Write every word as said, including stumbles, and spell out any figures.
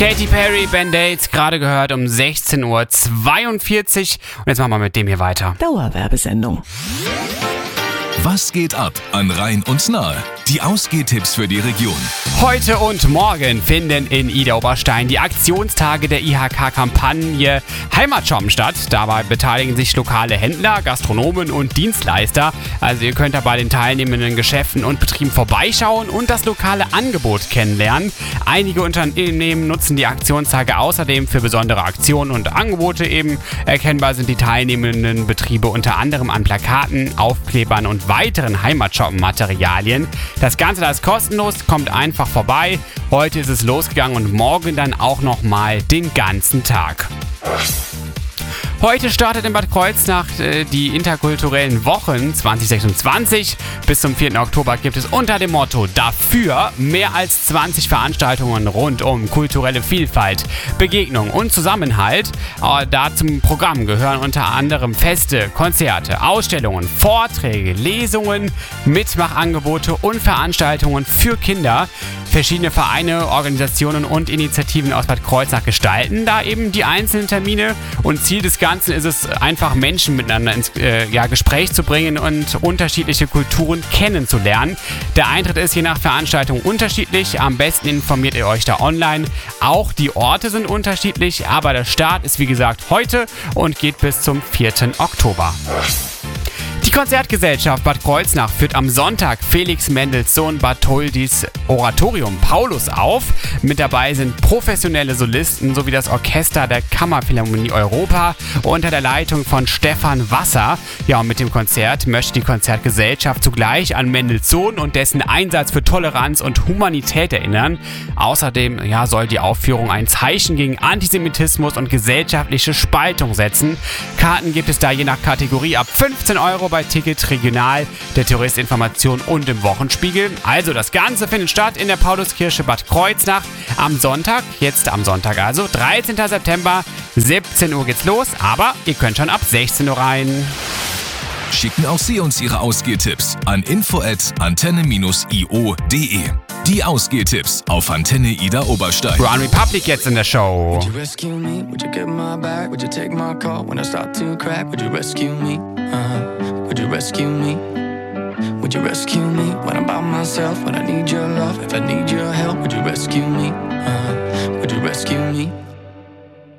Katy Perry, Band-Aids, gerade gehört um sechzehn Uhr zweiundvierzig. Und jetzt machen wir mit dem hier weiter. Dauerwerbesendung. Was geht ab an Rhein und Nahe? Die Ausgehtipps für die Region. Heute und morgen finden in Idar-Oberstein die Aktionstage der I H K-Kampagne Heimatshoppen statt. Dabei beteiligen sich lokale Händler, Gastronomen und Dienstleister. Also ihr könnt da bei den teilnehmenden Geschäften und Betrieben vorbeischauen und das lokale Angebot kennenlernen. Einige Unternehmen nutzen die Aktionstage außerdem für besondere Aktionen und Angebote eben. Erkennbar sind die teilnehmenden Betriebe unter anderem an Plakaten, Aufklebern und weiteren Heimatshoppen-Materialien. Das Ganze, das ist kostenlos, kommt einfach vorbei. Heute ist es losgegangen und morgen dann auch nochmal den ganzen Tag. Heute startet in Bad Kreuznach äh, die interkulturellen Wochen zwanzig sechsundzwanzig. Bis zum vierten Oktober gibt es unter dem Motto Dafür mehr als zwanzig Veranstaltungen rund um kulturelle Vielfalt, Begegnung und Zusammenhalt. Äh, da zum Programm gehören unter anderem Feste, Konzerte, Ausstellungen, Vorträge, Lesungen, Mitmachangebote und Veranstaltungen für Kinder. Verschiedene Vereine, Organisationen und Initiativen aus Bad Kreuznach gestalten da eben die einzelnen Termine. Und Ziel des Ganzen ist es, einfach Menschen miteinander ins äh, ja, Gespräch zu bringen und unterschiedliche Kulturen kennenzulernen. Der Eintritt ist je nach Veranstaltung unterschiedlich. Am besten informiert ihr euch da online. Auch die Orte sind unterschiedlich, aber der Start ist wie gesagt heute und geht bis zum vierten Oktober. Die Konzertgesellschaft Bad Kreuznach führt am Sonntag Felix Mendelssohn Bartholdis Oratorium Paulus auf. Mit dabei sind professionelle Solisten sowie das Orchester der Kammerphilharmonie Europa unter der Leitung von Stefan Wasser. Ja, und mit dem Konzert möchte die Konzertgesellschaft zugleich an Mendelssohn und dessen Einsatz für Toleranz und Humanität erinnern. Außerdem ja, soll die Aufführung ein Zeichen gegen Antisemitismus und gesellschaftliche Spaltung setzen. Karten gibt es da je nach Kategorie ab fünfzehn Euro bei Ticket Regional, der Touristinformation und im Wochenspiegel. Also das Ganze findet statt in der Pauluskirche Bad Kreuznach am Sonntag, jetzt am Sonntag also, dreizehnten September, siebzehn Uhr geht's los, aber ihr könnt schon ab sechzehn Uhr rein. Schicken auch Sie uns Ihre Ausgehtipps an info at antenne dash i o punkt de. Die Ausgehtipps auf Antenne Idar-Oberstein. Brown Republic jetzt in der Show. Would you rescue me? Would you get my back? Would you take my call when I start to crack? Would you rescue me? Uh-huh. Would you rescue me? Would you rescue me when I'm by myself? When I need your love, if I need your help, would you rescue me? Uh-huh. Would you rescue me?